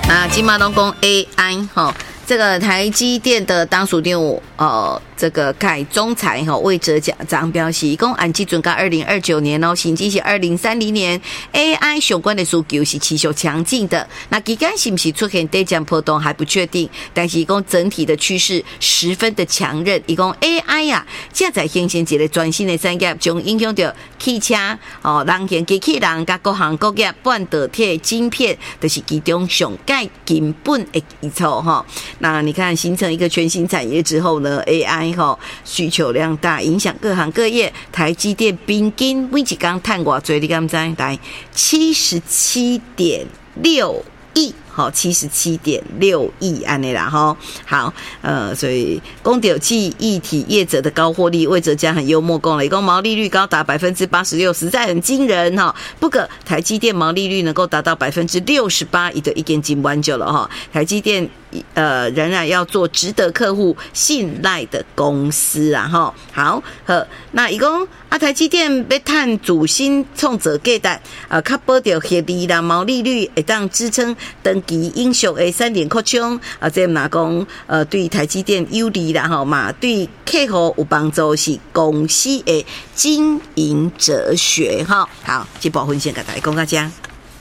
今嘛拢讲 AI 哈，这个台积电的当属电务这个改总裁魏哲章表示，讲按基准到2029年甚至是2030年 ，AI 相关的需求是持续强劲的。那期间是不是出现低降波动还不确定，但是讲整体的趋势十分的强韧。伊讲 AI 啊，正在形成一个全新的产业，将影响到汽车人形机器人甲各行各业半导体晶片，就是其中上盖根本的基础哈。那你看，形成一个全新产业之后呢 ，AI 需求量大，影响各行各业。台积电平均每一天赚多少？你敢知？来77.6亿。77.6亿安内啦哈，好，所以讲到记忆体业者的高获利，魏哲家很幽默讲了，一共毛利率高达86%，实在很惊人哈。不过台积电毛利率能够达到68%，也就已经真完久了哈。台积电仍然要做值得客户信赖的公司啊哈。好，那一共台积电要探主新创造价值，确保到获利啦，毛利率会当支撑长期永续的产能扩充这嘛讲对台积电有利啦吼嘛，对客户有帮助，是公司的经营哲学哈。好，这部分先跟大家讲到这。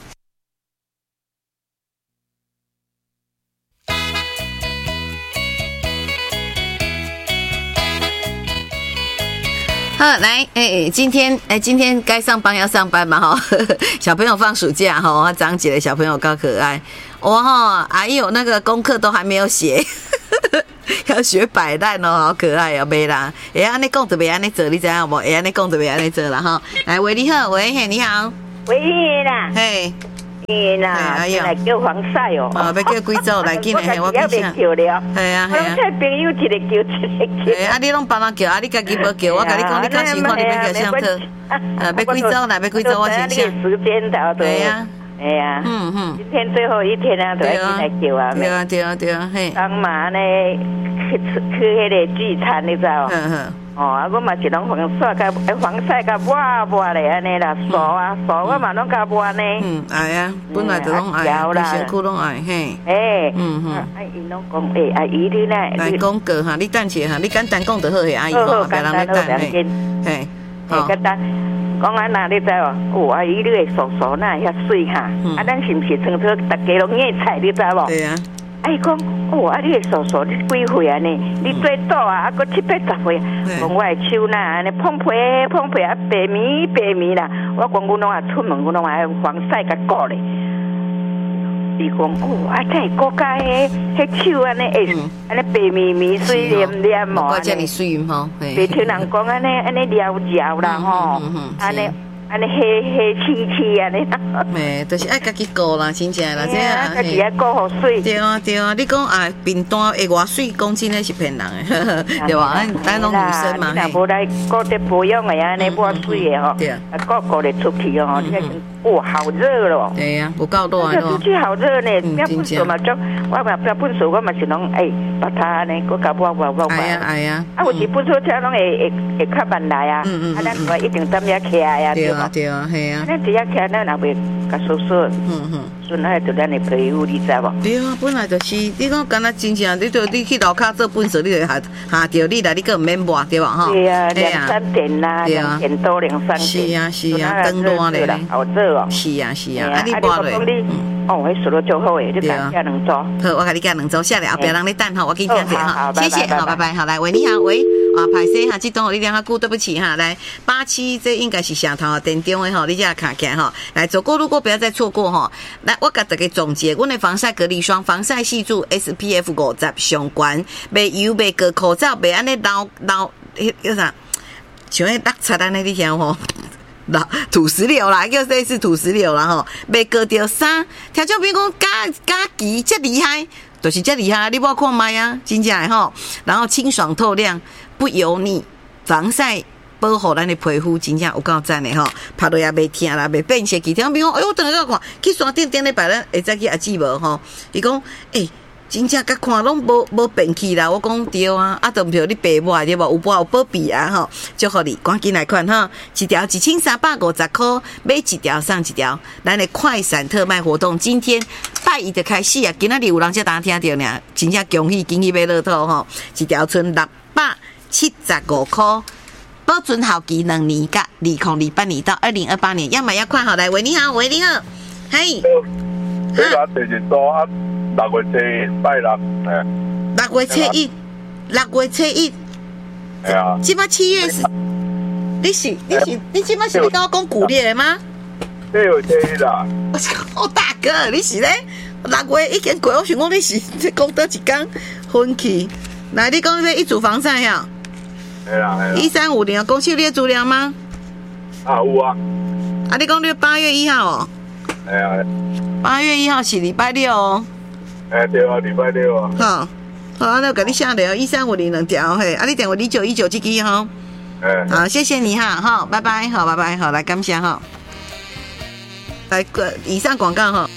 好，来，今天该上班要上班嘛哈，小朋友放暑假哈，长姐的小朋友高可爱，我哈还有那个功课都还没有写，要学摆烂哦，好可爱哦，没啦，安尼讲就袂安尼做，你知影无？安尼讲就袂安尼做啦哈。来，喂，你好，喂，嘿，你好， 喂啦， 嘿。 啦，来叫黄晒哦， 要叫几组来紧嘞？我叫啥？叫了， 系啊系啊。 我朋友一个叫一个叫。 你拢帮人叫，你家己无叫，我甲你讲，你到时看你要叫啥特？要几组啦？要几组？我先想。 时间到对。 对呀， 哎呀，今天最后一天啊，都要进来叫啊。 对啊对啊对啊，嘿。 当嘛呢，去迄个聚餐，你知道？我嘛是拢防晒甲抹咧安尼啦，扫我嘛拢甲抹呢。 爱啊，本来就拢爱，身躯拢爱嘿。 因拢讲阿姨你呢？ 来讲过哈，你等下哈，你简单讲就好嘿，阿姨吼，别人咧等嘿。 简单，讲安那你知无？阿姨你个叔叔那遐水哈，咱是毋是床头大家拢叶菜，你知无？ 对啊。 讲你个叔叔你几岁啊？你最多啊，还佫780岁。讲我的手呐，安尼碰皮啊，白咪啦。我讲我拢啊出门，我拢爱防晒甲顾咧。伊讲这国家迄手安尼安尼白咪水黏哦。 我这里水吼。 别听人讲安尼撩啦吼，安尼黑气安尼， 就是爱家己顾啦，真正啦，这啊，家己爱顾好水。 对啊，你讲面单会偌水，讲真诶是骗人诶，对吧？咱拢女生嘛， 你若无来顾得保养诶，安尼抹水诶吼，顾得出去哦，你看好热咯。 对呀，不够热这出去好热呢，不要笨手嘛，我嘛不要笨手，我嘛是拢把它安尼，我搞抹。 哎呀， 有时笨手车拢会较慢来啊，咱我一定踮遐徛呀， 对啊，系啊。 咱只要徛，咱也袂甲说。顺爱就咱的朋友，你知无？ 对啊，本来就是，你讲敢若真正，你去楼骹做笨手，你就下着你来，你个免抹对吧？哈。 对啊，2-3点啦，2点多2-3点。 是啊，灯热咧， 好热哦。 是啊，你抹落。 迄说了就好诶，你加2组。 好，我甲你加2组，下来后壁人咧等哈，我给你听一下哈，谢谢，好，拜拜，好来，喂，你好，喂，歹势哈，这段你两下久，对不起哈，来87，这应该是上头电中的哈，你这看起来哈，来走过路过不要再错过哈，来我甲大家总结，我的防晒隔离霜、防晒系数 SPF 50上悬，袂油袂过口罩，袂安尼流叫啥，像迄落漆安尼你听吼。土石流啦，叫类似土石流啦吼，袂割到衫。听众朋友讲加旗这厉害，就是这厉害，你无看卖啊，真正的吼。然后清爽透亮，不油腻，防晒保护咱的皮肤，真正有够赞的吼。拍落也袂疼啦，袂变色。听众朋友，我等下看去山顶顶咧摆咱会再去阿姊无吼。伊讲真正甲看拢无变去啦，我讲对啊，啊，都唔票你白买对无？有保庇啊吼，祝福你赶紧来看哈，一条1350块，买一条送一条，咱的快闪特卖活动今天拜一就开始啊，今仔日有人才当听到呢，真正恭喜买乐透吼，一条剩675块，保存效期2年，甲2028年到2028年，要买要快好来，喂你好，喂你好，嘿， 这个第一组啊。6月7拜六 ，6月7日， 哎呀， 即摆7月是，你即摆是你跟我讲古历的吗 6月7日啦。 我大哥，你是咧6月已经过，我想讲你是讲倒一天分去，来你讲这一组防晒呀？ 系啦 1350，公司有你的资料吗？ 啊有啊。 啊，你讲你8月1号哦？ 系啊。 8月1号是礼拜六哦。 对啊，礼拜六啊。 好，好，那我给你下了13502条嘿，啊，你电话2919这支哈。好，谢谢你哈，好，拜拜，好，拜拜，好，来感谢哈。来，以上广告哈。